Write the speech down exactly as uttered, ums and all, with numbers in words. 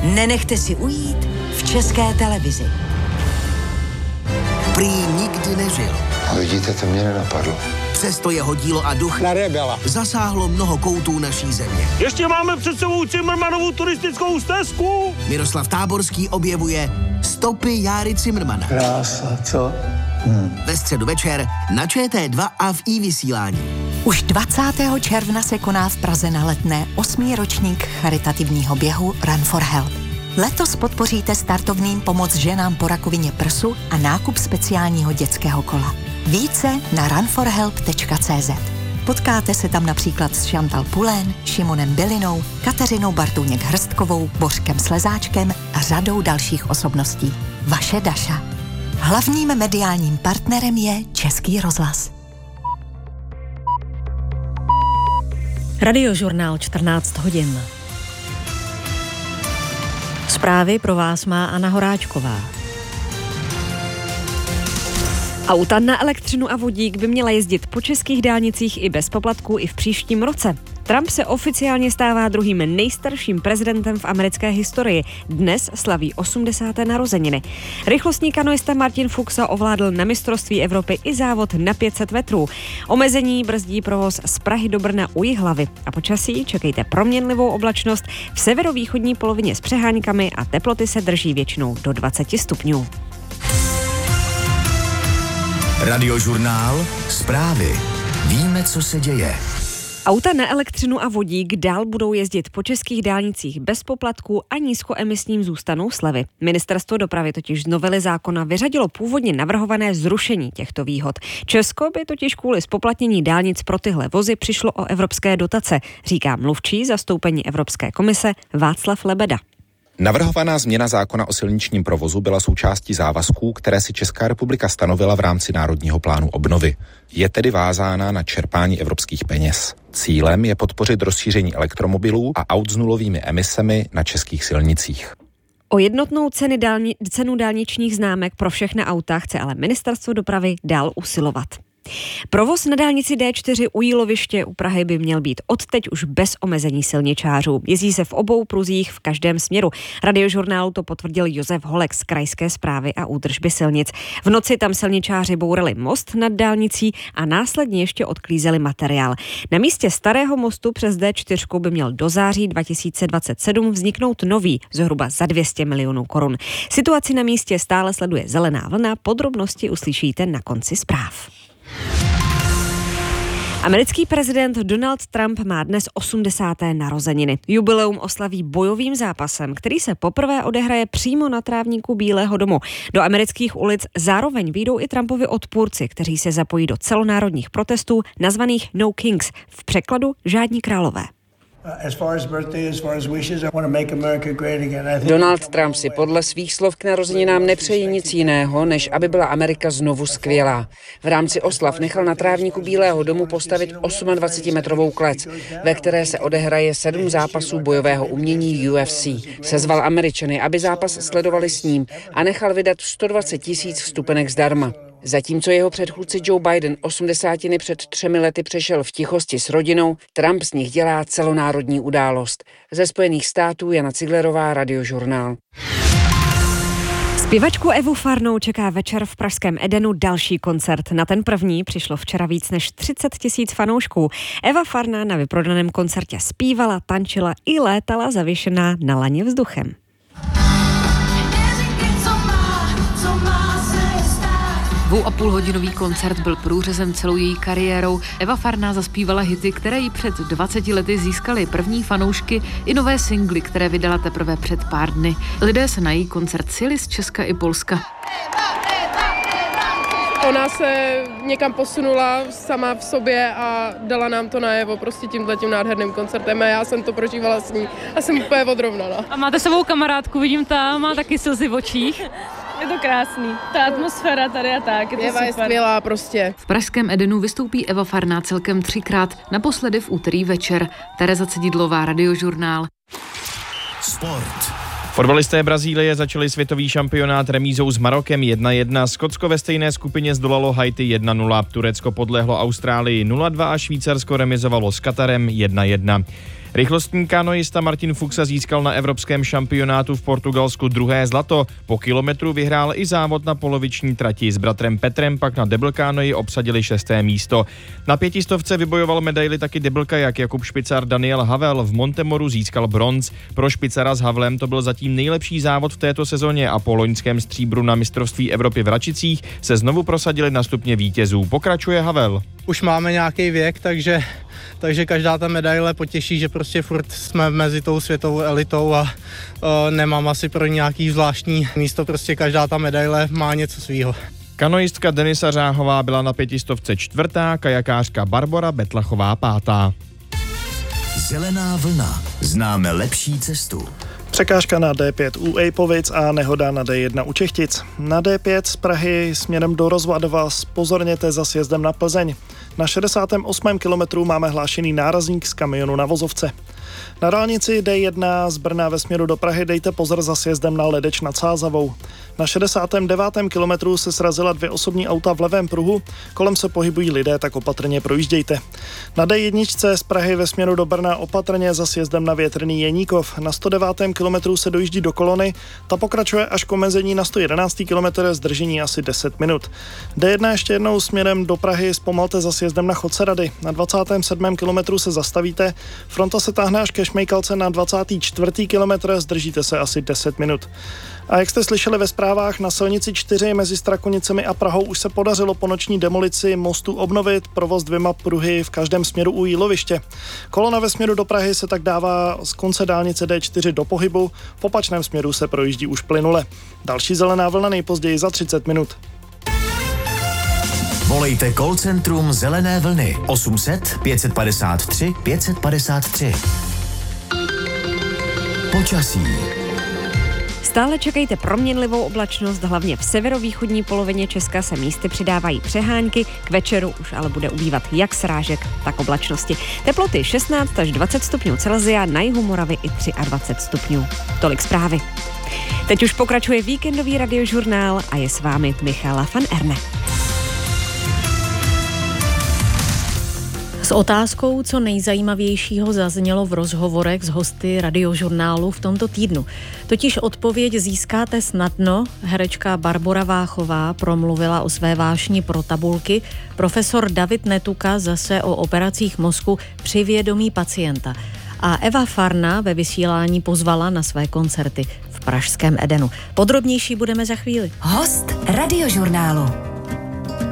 Nenechte si ujít v České televizi. Prý nikdy nežil. A vidíte, to mě nenapadlo. Přesto jeho dílo a duch na rebela zasáhlo mnoho koutů naší země. Ještě máme před sebou Cimrmanovu turistickou stezku. Miroslav Táborský objevuje Stopy Járy Cimrmana. Krása, co? Hmm. Ve středu večer na Č T dva a v iVysílání. Už dvacátého června se koná v Praze na Letné osmý ročník charitativního běhu Run for Help. Letos podpoříte startovným pomoc ženám po rakovině prsu a nákup speciálního dětského kola. Více na run for help tečka cé zet. Potkáte se tam například s Chantal Poulain, Šimonem Bilinou, Kateřinou Bartůněk-Hrstkovou, Bořkem Slezáčkem a řadou dalších osobností. Vaše Daša. Hlavním mediálním partnerem je Český rozhlas. Radiožurnál čtrnáct hodin. Zprávy pro vás má Anna Horáčková. Auta na elektřinu a vodík by měla jezdit po českých dálnicích i bez poplatků i v příštím roce. Trump se oficiálně stává druhým nejstarším prezidentem v americké historii. Dnes slaví osmdesáté narozeniny. Rychlostní kanoista Martin Fuxa ovládl na mistrovství Evropy i závod na pět set metrů. Omezení brzdí provoz z Prahy do Brna u Jihlavy. A počasí čekejte proměnlivou oblačnost v severovýchodní polovině s přeháňkami a teploty se drží většinou do dvacet stupňů. Radiožurnál, zprávy. Víme, co se děje. Auta na elektřinu a vodík dál budou jezdit po českých dálnicích bez poplatků a nízkoemisním zůstanou slevy. Ministerstvo dopravy totiž z novely zákona vyřadilo původně navrhované zrušení těchto výhod. Česko by totiž kvůli zpoplatnění dálnic pro tyhle vozy přišlo o evropské dotace, říká mluvčí zastoupení Evropské komise Václav Lebeda. Navrhovaná změna zákona o silničním provozu byla součástí závazků, které si Česká republika stanovila v rámci Národního plánu obnovy. Je tedy vázána na čerpání evropských peněz. Cílem je podpořit rozšíření elektromobilů a aut s nulovými emisemi na českých silnicích. O jednotnou ceny dálni, cenu dálničních známek pro všechna auta chce ale Ministerstvo dopravy dál usilovat. Provoz na dálnici D čtyři u Jíloviště u Prahy by měl být odteď už bez omezení silničářů. Jezdí se v obou pruzích v každém směru. Radiožurnálu to potvrdil Josef Holek z Krajské správy a údržby silnic. V noci tam silničáři bourali most nad dálnicí a následně ještě odklízeli materiál. Na místě starého mostu přes D čtyři by měl do září dva tisíce dvacet sedm vzniknout nový, zhruba za dvě stě milionů korun. Situaci na místě stále sleduje Zelená vlna, podrobnosti uslyšíte na konci zpráv. Americký prezident Donald Trump má dnes osmdesáté narozeniny. Jubileum oslaví bojovým zápasem, který se poprvé odehraje přímo na trávníku Bílého domu. Do amerických ulic zároveň vyjdou i Trumpovi odpůrci, kteří se zapojí do celonárodních protestů nazvaných No Kings, v překladu žádní králové. Donald Trump si podle svých slov k narozeninám nepřeje nic jiného, než aby byla Amerika znovu skvělá. V rámci oslav nechal na trávníku Bílého domu postavit dvacetiosmimetrovou klec, ve které se odehraje sedm zápasů bojového umění U F C. Sezval Američany, aby zápas sledovali s ním a nechal vydat sto dvacet tisíc vstupenek zdarma. Zatímco jeho předchůdce Joe Biden osmdesátiny před třemi lety přešel v tichosti s rodinou, Trump z nich dělá celonárodní událost. Ze Spojených států Jana Ciglerová, Radiožurnál. Zpěvačku Evu Farnou čeká večer v pražském Edenu další koncert. Na ten první přišlo včera víc než třicet tisíc fanoušků. Eva Farná na vyprodaném koncertě zpívala, tančila i létala zavěšená na laně vzduchem. Dvou a půl hodinový koncert byl průřezem celou její kariérou. Eva Farná zaspívala hity, které jí před dvaceti lety získaly první fanoušky i nové singly, které vydala teprve před pár dny. Lidé se na její koncert sjeli z Česka i Polska. Ona se někam posunula sama v sobě a dala nám to najevo prostě tímhletím nádherným koncertem a já jsem to prožívala s ní a jsem úplně odrovnaná. A máte sebou kamarádku, vidím tam, má taky slzy v očích. Je to krásný, ta atmosféra tady a tak, je to Eva super. Je skvělá prostě. V pražském Edenu vystoupí Eva Farná celkem třikrát, naposledy v úterý večer. Tereza Cedidlová, Radiožurnál. Sport. Fotbalisté Brazílie začali světový šampionát remízou s Marokem jedna jedna. Skotsko ve stejné skupině zdolalo Haiti jedna nula. Turecko podlehlo Austrálii nula dva a Švýcarsko remizovalo s Katarem jedna jedna. Rychlostní kanoista Martin Fuxa získal na evropském šampionátu v Portugalsku druhé zlato. Po kilometru vyhrál i závod na poloviční trati. S bratrem Petrem pak na double kanoji obsadili šesté místo. Na pětistovce vybojoval medaili taky double kajak. Jakub Špicar Daniel Havel v Montemoru získal bronz. Pro Špicara s Havlem to byl zatím nejlepší závod v této sezóně a po loňském stříbru na mistrovství Evropy v Račicích se znovu prosadili na stupně vítězů. Pokračuje Havel. Už máme nějaký věk, takže, takže každá ta medaile potěší, že prostě furt jsme mezi tou světovou elitou a uh, nemám asi pro nějaký zvláštní místo, prostě každá ta medaile má něco svýho. Kanoistka Denisa Řáhová byla na pětistovce čtvrtá, kajakářka Barbora Betlachová pátá. Zelená vlna. Známe lepší cestu. Překážka na D pět u Ejpovic a nehoda na D jedna u Čechtic. Na D pět z Prahy směrem do Rozvadova zpozorněte za sjezdem na Plzeň. Na šedesátém osmém kilometru máme hlášený nárazník z kamionu na vozovce. Na dálnici D jedna z Brna ve směru do Prahy dejte pozor za sjezdem na Ledeč nad Sázavou. Na šedesátém devátém kilometru se srazila dvě osobní auta v levém pruhu, kolem se pohybují lidé, tak opatrně projíždějte. Na D jedna z Prahy ve směru do Brna opatrně za sjezdem na Větrný Jeníkov. Na sto devátém kilometru se dojíždí do kolony, ta pokračuje až k omezení na sto jedenáctém kilometru, zdržení asi deset minut. D jedna ještě jednou směrem do Prahy zpomalte za sjezdem na Chodce Rady. Na dvacátém sedmém kilometru se zastavíte, fronta se táhne až ke Šmejkalce na dvacátém čtvrtém kilometru, zdržíte se asi deset minut. A jak jste slyšeli ve zprávách, na silnici čtyři mezi Strakonicemi a Prahou už se podařilo po noční demolici mostu obnovit provoz dvěma pruhy v každém směru u Jíloviště. Kolona ve směru do Prahy se tak dává z konce dálnice D čtyři do pohybu, v opačném směru se projíždí už plynule. Další zelená vlna nejpozději za třicet minut. Volejte call centrum Zelené vlny osm set pět padesát tři pět padesát tři. Počasí. Stále čekejte proměnlivou oblačnost, hlavně v severovýchodní polovině Česka se místy přidávají přehánky, k večeru už ale bude ubývat jak srážek, tak oblačnosti. Teploty šestnáct až dvacet stupňů Celsia, na jihu Moravy i dvacet tři stupňů. Tolik zprávy. Teď už pokračuje víkendový radiožurnál a je s vámi Michála van Erne. S otázkou, co nejzajímavějšího zaznělo v rozhovorech s hosty radiožurnálu v tomto týdnu. Totiž odpověď získáte snadno. Herečka Barbora Váchová promluvila o své vášni pro tabulky, profesor David Netuka zase o operacích mozku při vědomí pacienta. A Eva Farna ve vysílání pozvala na své koncerty v pražském Edenu. Podrobnější budeme za chvíli. Host radiožurnálu.